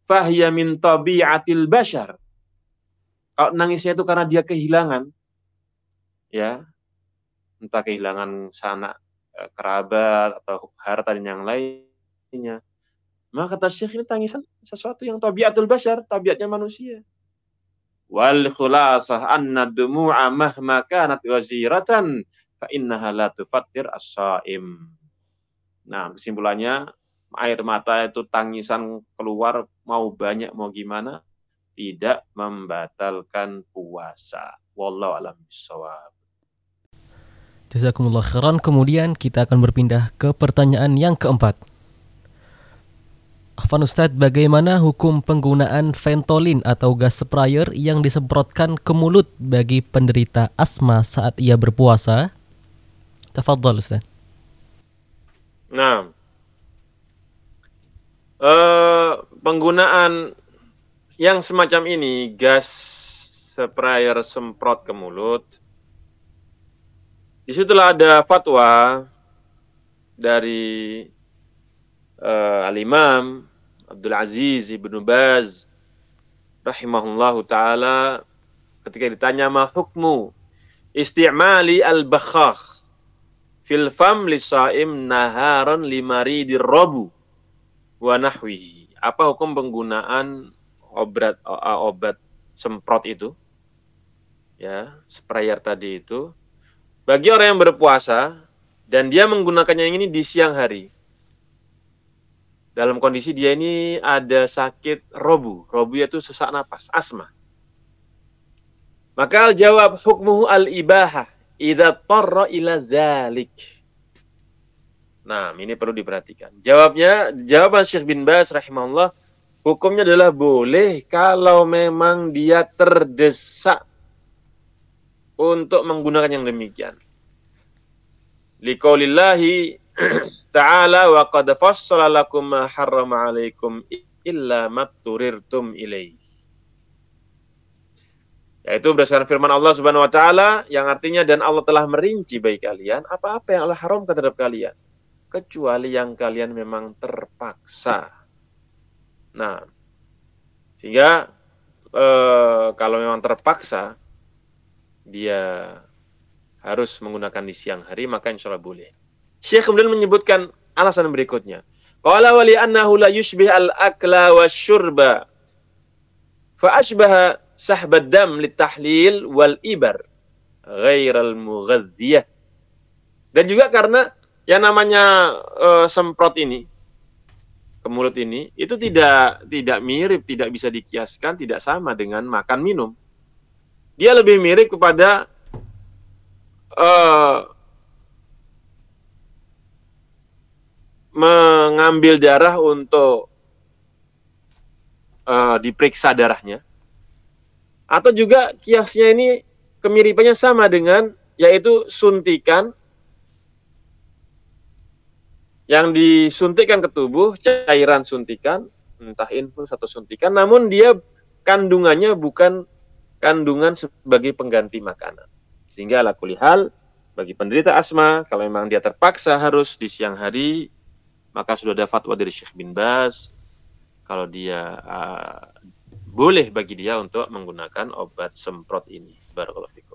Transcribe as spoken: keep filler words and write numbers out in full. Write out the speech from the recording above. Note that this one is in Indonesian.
fahiya min tabi'atil bashar. Kalau nangisnya itu karena dia kehilangan, ya, entah kehilangan sanak kerabat atau harta dan yang lainnya, maka kata Syekh ini tangisan sesuatu yang tabiatul bashar, tabiatnya manusia. Wal khulasah anna dumu'a mahma kanat waziratan fa innaha la tufattir as-shaim. Nah, kesimpulannya air mata itu tangisan keluar mau banyak mau gimana tidak membatalkan puasa. Wallahu a'lam bishawab. Jazakumullah khairan. Kemudian kita akan berpindah ke pertanyaan yang keempat. Afwan Ustadz, bagaimana hukum penggunaan Ventolin atau gas sprayer yang disemprotkan ke mulut bagi penderita asma saat ia berpuasa? Tafadhol Ustadz. Nah, eh, penggunaan yang semacam ini, gas sprayer semprot ke mulut, disitulah ada fatwa dari uh, Al-Imam Abdul Aziz Ibnu Baz rahimahullahu ta'ala ketika ditanya ma hukmu isti'mali al-bakhakh fil fam lisaim naharan limaridir rabu wa nahwihi. Apa hukum penggunaan obat obat semprot itu, ya, sprayer tadi itu bagi orang yang berpuasa dan dia menggunakannya ini di siang hari dalam kondisi dia ini ada sakit robu, robu yaitu sesak napas, asma. Maka jawab hukmuhu al-ibahah idza tarra ila dzalik. Nah, ini perlu diperhatikan. Jawabnya, jawaban Syekh bin Baz rahimahullah, hukumnya adalah boleh kalau memang dia terdesak untuk menggunakan yang demikian. Liqaulillahi ta'ala wa qad fassala lakum ma harrama 'alaikum illa matturirtum ilaih. Yaitu berdasarkan firman Allah Subhanahu wa taala yang artinya dan Allah telah merinci bagi kalian apa-apa yang Allah haramkan terhadap kalian kecuali yang kalian memang terpaksa. Nah, sehingga eh, kalau memang terpaksa dia harus menggunakan di siang hari, maka insya Allah boleh. Syekh kemudian menyebutkan alasan berikutnya. Qala wa li annahu la yushbih al-akla wasyurba fa ashbaha sahbad dam litahlil wal ibar ghairal mughadhdiyah. Dan juga karena yang namanya uh, semprot ini ke mulut ini itu tidak tidak mirip, tidak bisa dikiaskan, tidak sama dengan makan minum. Dia lebih mirip kepada uh, mengambil darah untuk uh, diperiksa darahnya. Atau juga kiasnya ini kemiripannya sama dengan, yaitu suntikan yang disuntikkan ke tubuh, cairan suntikan, entah infus atau suntikan, namun dia kandungannya bukan kandungan sebagai pengganti makanan. Sehingga ala kulli hal, bagi penderita asma, kalau memang dia terpaksa harus di siang hari, maka sudah ada fatwa dari Syekh bin Baz, kalau dia uh, boleh bagi dia untuk menggunakan obat semprot ini. Barakallahu fikum.